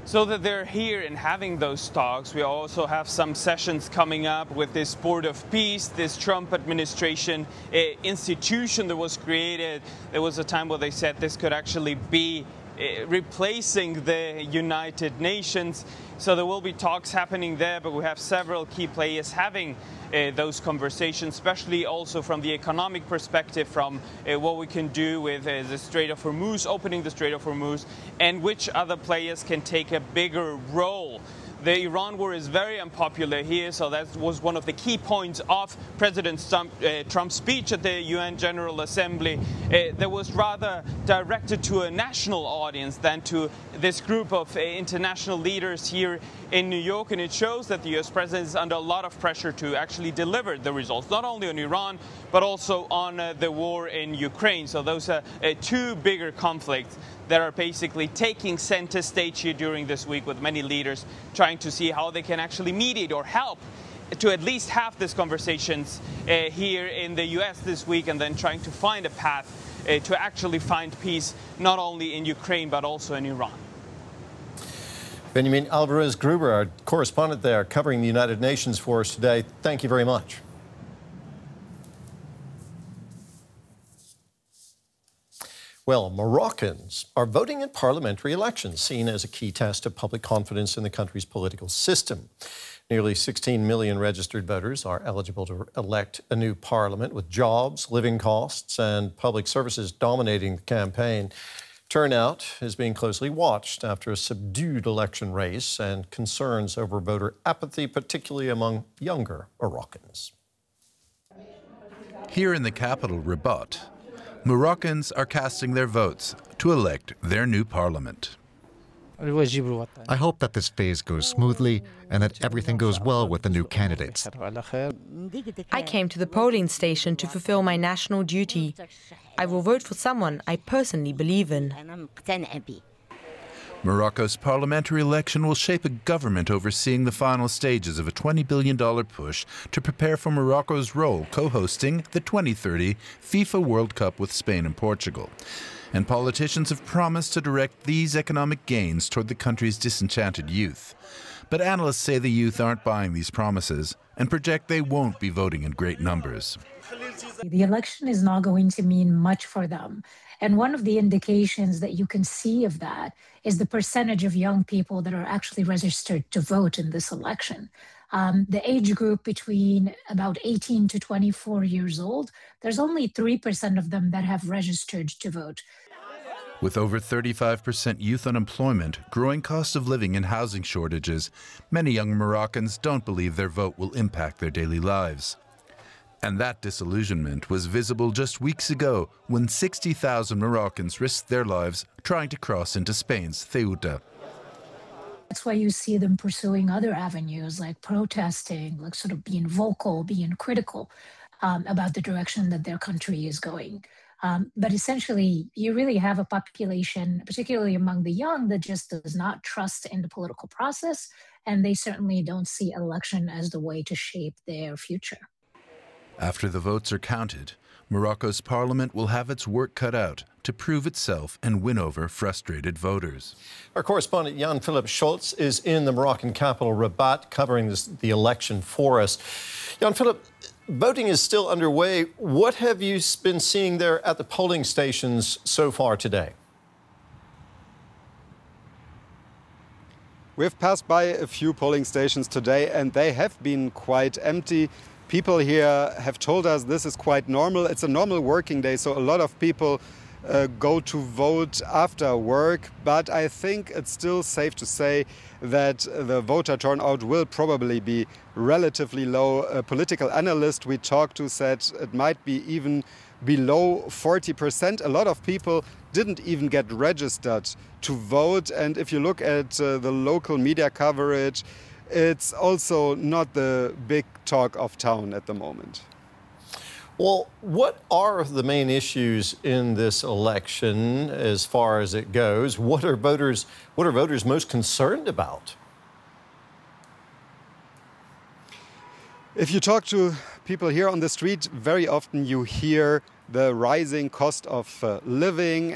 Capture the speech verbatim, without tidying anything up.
So that they're here and having those talks. We also have some sessions coming up with this Board of Peace, this Trump administration uh, institution that was created. There was a time where they said this could actually be uh, replacing the United Nations. So there will be talks happening there, but we have several key players having uh, those conversations, especially also from the economic perspective, from uh, what we can do with uh, the Strait of Hormuz, opening the Strait of Hormuz, and which other players can take a bigger role. The Iran war is very unpopular here, so that was one of the key points of President Trump, uh, Trump's speech at the U N General Assembly. Uh, that was rather directed to a national audience than to this group of uh, international leaders here in New York, and it shows that the U S president is under a lot of pressure to actually deliver the results, not only on Iran, but also on uh, the war in Ukraine. So those are uh, two bigger conflicts that are basically taking center stage here during this week, with many leaders trying to see how they can actually mediate or help to at least have these conversations uh, here in the U S this week, and then trying to find a path uh, to actually find peace, not only in Ukraine, but also in Iran. Benjamin Alvarez-Gruber, our correspondent there, covering the United Nations for us today. Thank you very much. Well, Moroccans are voting in parliamentary elections, seen as a key test of public confidence in the country's political system. Nearly sixteen million registered voters are eligible to elect a new parliament, with jobs, living costs, and public services dominating the campaign. Turnout is being closely watched after a subdued election race and concerns over voter apathy, particularly among younger Moroccans. Here in the capital, Rabat, Moroccans are casting their votes to elect their new parliament. I hope that this phase goes smoothly and that everything goes well with the new candidates. I came to the polling station to fulfill my national duty. I will vote for someone I personally believe in. Morocco's parliamentary election will shape a government overseeing the final stages of a twenty billion dollars push to prepare for Morocco's role co-hosting the twenty thirty FIFA World Cup with Spain and Portugal. And politicians have promised to direct these economic gains toward the country's disenchanted youth. But analysts say the youth aren't buying these promises and project they won't be voting in great numbers. The election is not going to mean much for them. And one of the indications that you can see of that is the percentage of young people that are actually registered to vote in this election. Um, the age group between about eighteen to twenty-four years old, there's only three percent of them that have registered to vote. With over thirty-five percent youth unemployment, growing cost of living and housing shortages, many young Moroccans don't believe their vote will impact their daily lives. And that disillusionment was visible just weeks ago when sixty thousand Moroccans risked their lives trying to cross into Spain's Ceuta. That's why you see them pursuing other avenues like protesting, like sort of being vocal, being critical um, about the direction that their country is going. Um, but essentially, you really have a population, particularly among the young, that just does not trust in the political process, and they certainly don't see election as the way to shape their future. After the votes are counted, Morocco's parliament will have its work cut out to prove itself and win over frustrated voters. Our correspondent Jan-Philipp Schultz is in the Moroccan capital, Rabat, covering this, the election for us. Jan-Philipp, voting is still underway. What have you been seeing there at the polling stations so far today? We've passed by a few polling stations today, and they have been quite empty. People here have told us this is quite normal. It's a normal working day, so a lot of people uh, go to vote after work. But I think it's still safe to say that the voter turnout will probably be relatively low. A political analyst we talked to said it might be even below forty percent. A lot of people didn't even get registered to vote. And if you look at uh, the local media coverage, it's also not the big talk of town at the moment. Well, what are the main issues in this election as far as it goes? What are voters, what are voters most concerned about? If you talk to people here on the street, very often you hear the rising cost of uh, living